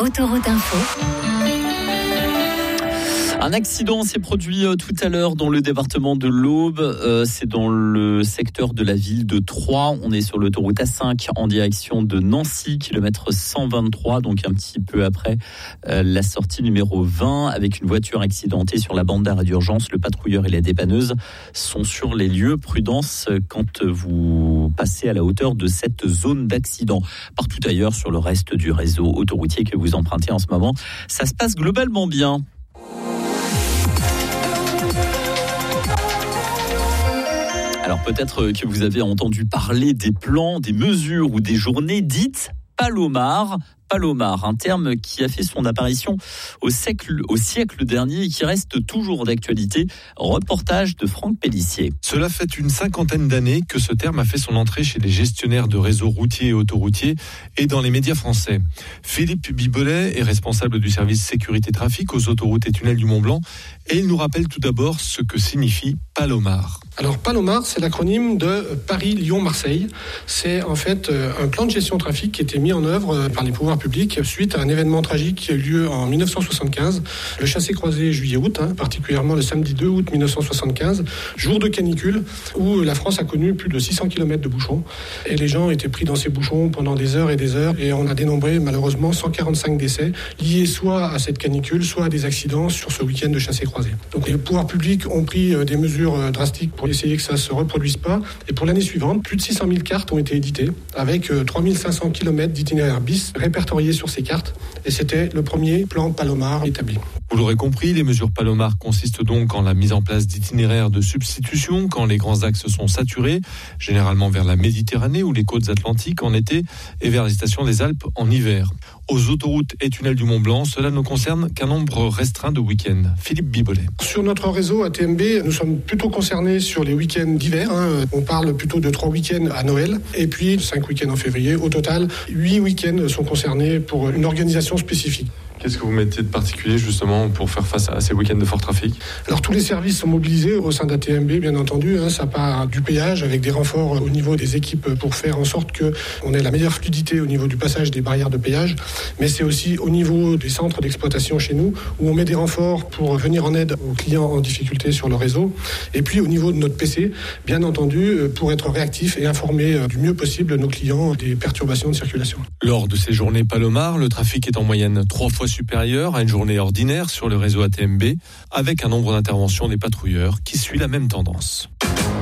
Autoroute Info. Un accident s'est produit tout à l'heure dans le département de l'Aube. C'est dans le secteur de la ville de Troyes. On est sur l'autoroute A5 en direction de Nancy, kilomètre 123, donc un petit peu après la sortie numéro 20, avec une voiture accidentée sur la bande d'arrêt d'urgence. Le patrouilleur et la dépanneuse sont sur les lieux. Prudence quand vous passez à la hauteur de cette zone d'accident. Partout ailleurs sur le reste du réseau autoroutier que vous empruntez en ce moment, ça se passe globalement bien. Alors peut-être que vous avez entendu parler des plans, des mesures ou des journées dites Palomar. Palomar, un terme qui a fait son apparition au siècle dernier et qui reste toujours d'actualité. Reportage de Franck Pellissier. Cela fait une 50aine d'années que ce terme a fait son entrée chez les gestionnaires de réseaux routiers et autoroutiers et dans les médias français. Philippe Bibolet est responsable du service sécurité trafic aux autoroutes et tunnels du Mont-Blanc et il nous rappelle tout d'abord ce que signifie Palomar. Alors Palomar, c'est l'acronyme de Paris-Lyon-Marseille. C'est en fait un plan de gestion de trafic qui a été mis en œuvre par les pouvoirs publics suite à un événement tragique qui a eu lieu en 1975, le chassé-croisé juillet-août, particulièrement le samedi 2 août 1975, jour de canicule où la France a connu plus de 600 km de bouchons et les gens étaient pris dans ces bouchons pendant des heures et on a dénombré malheureusement 145 décès liés soit à cette canicule, soit à des accidents sur ce week-end de chassé-croisé. Donc les pouvoirs publics ont pris des mesures drastiques pour essayer que ça ne se reproduise pas. Et pour l'année suivante, plus de 600 000 cartes ont été éditées, avec 3500 km d'itinéraires bis répertoriés sur ces cartes. Et c'était le premier plan Palomar établi. Vous l'aurez compris, les mesures Palomar consistent donc en la mise en place d'itinéraires de substitution quand les grands axes sont saturés, généralement vers la Méditerranée ou les côtes atlantiques en été et vers les stations des Alpes en hiver. Aux autoroutes et tunnels du Mont-Blanc, cela ne concerne qu'un nombre restreint de week-ends. Philippe Bibolet. Sur notre réseau ATMB, nous sommes plutôt concernés sur les week-ends d'hiver. On parle plutôt de 3 week-ends à Noël et puis 5 week-ends en février. Au total, 8 week-ends sont concernés pour une organisation spécifique. Qu'est-ce que vous mettiez de particulier justement pour faire face à ces week-ends de fort trafic ? Alors tous les services sont mobilisés au sein d'ATMB, bien entendu. Ça part du péage avec des renforts au niveau des équipes pour faire en sorte qu'on ait la meilleure fluidité au niveau du passage des barrières de péage. Mais c'est aussi au niveau des centres d'exploitation chez nous où on met des renforts pour venir en aide aux clients en difficulté sur le réseau. Et puis au niveau de notre PC, bien entendu, pour être réactif et informer du mieux possible nos clients des perturbations de circulation. Lors de ces journées Palomar, le trafic est en moyenne 3 fois supérieure à une journée ordinaire sur le réseau ATMB, avec un nombre d'interventions des patrouilleurs qui suit la même tendance.